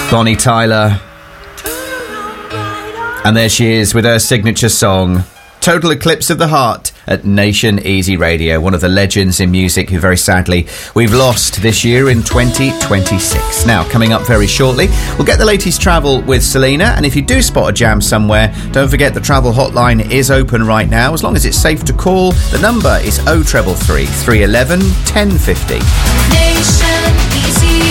Bonnie Tyler. And there she is with her signature song, Total Eclipse of the Heart, at Nation Easy Radio, one of the legends in music who very sadly we've lost this year in 2026. Now, coming up very shortly, we'll get the latest travel with Selena, and if you do spot a jam somewhere, don't forget the travel hotline is open right now. As long as it's safe to call, the number is 0333 311 1050. Nation Easy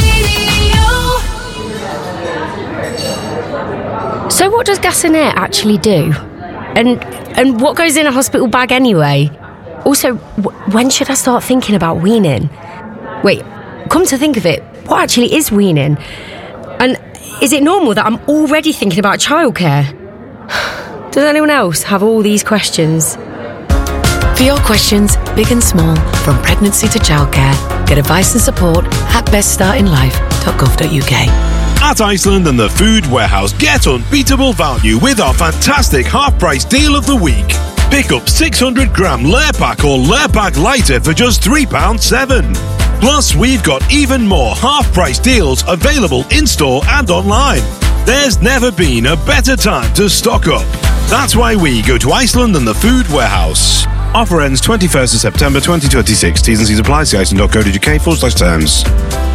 Radio. So what does Gassonet actually do? And what goes in a hospital bag anyway? Also, when should I start thinking about weaning? Wait, come to think of it, what actually is weaning? And is it normal that I'm already thinking about childcare? Does anyone else have all these questions? For your questions, big and small, from pregnancy to childcare, get advice and support at beststartinlife.gov.uk. At Iceland and the Food Warehouse, get unbeatable value with our fantastic half-price deal of the week. Pick up 600-gram Layer Pack or Layer Pack Lighter for just £3.7. Plus, we've got even more half-price deals available in-store and online. There's never been a better time to stock up. That's why we go to Iceland and the Food Warehouse. Offer ends 21st of September 2026. T's and C's apply. See iceland.co.uk/terms.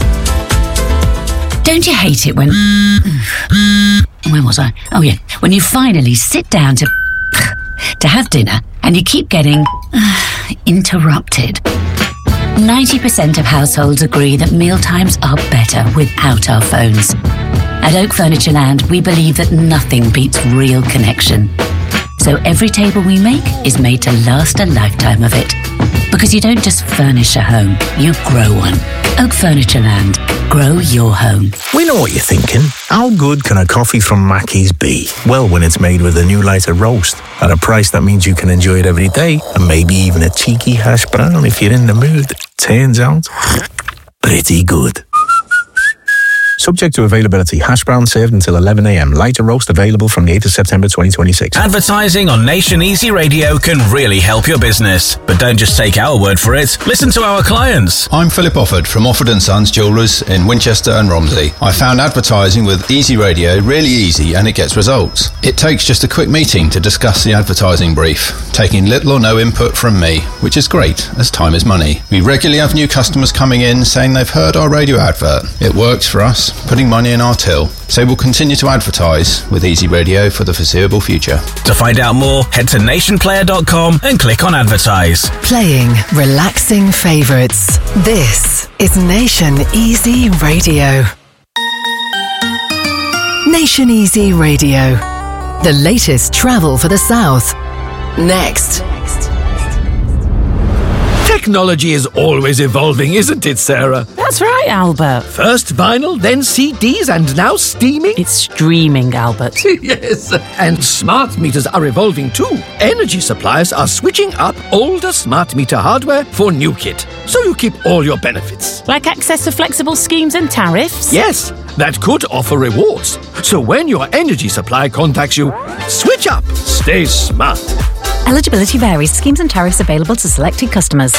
Don't you hate it when... Where was I? Oh, yeah. When you finally sit down to have dinner and you keep getting interrupted. 90% of households agree that mealtimes are better without our phones. At Oak Furniture Land, we believe that nothing beats real connection. So every table we make is made to last a lifetime of it. Because you don't just furnish a home, you grow one. Oak Furniture Land. Grow your home. We know what you're thinking. How good can a coffee from Mackey's be? Well, when it's made with a new lighter roast at a price that means you can enjoy it every day, and maybe even a cheeky hash brown if you're in the mood. Turns out, pretty good. Subject to availability. Hash brown served until 11 a.m. Lighter roast available from the 8th of September 2026. Advertising on Nation Easy Radio can really help your business. But don't just take our word for it. Listen to our clients. I'm Philip Offord from Offord & Sons Jewellers in Winchester and Romsey. I found advertising with Easy Radio really easy and it gets results. It takes just a quick meeting to discuss the advertising brief, taking little or no input from me, which is great as time is money. We regularly have new customers coming in saying they've heard our radio advert. It works for us, putting money in our till. So we'll continue to advertise with Easy Radio for the foreseeable future. To find out more, head to nationplayer.com and click on advertise. Playing relaxing favourites. This is Nation Easy Radio. Nation Easy Radio. The latest travel for the South. Next. Technology is always evolving, isn't it, Sarah? That's right, Albert. First vinyl, then CDs, and now streaming? It's streaming, Albert. Yes, and smart meters are evolving too. Energy suppliers are switching up older smart meter hardware for new kit, so you keep all your benefits. Like access to flexible schemes and tariffs? Yes, that could offer rewards. So when your energy supplier contacts you, switch up. Stay smart. Eligibility varies. Schemes and tariffs available to selected customers.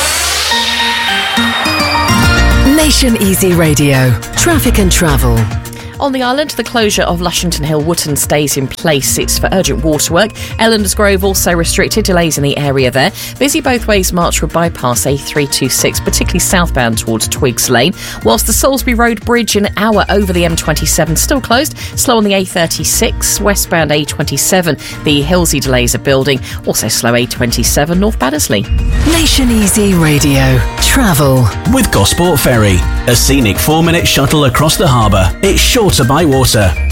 Nation Easy Radio. Traffic and travel. On the island, the closure of Lushington Hill Wootton stays in place. It's for urgent waterwork. Ellanders Grove also restricted. Delays in the area there. Busy both ways Marchwood bypass A326, particularly southbound towards Twigs Lane. Whilst the Salisbury Road Bridge an hour over the M27 still closed. Slow on the A36, westbound A27. The Hillsey delays are building. Also slow A27 North Baddesley. Nation Easy Radio. Travel. With Gosport Ferry, a scenic 4-minute shuttle across the harbour. It's shorter by water.